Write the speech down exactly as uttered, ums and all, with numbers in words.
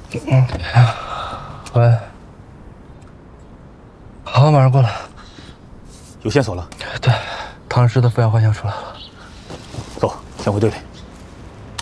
嗯，喂，好，马上过来。 有线索了？ 对，唐诗的抚养幻想出来了。 走，先回队里。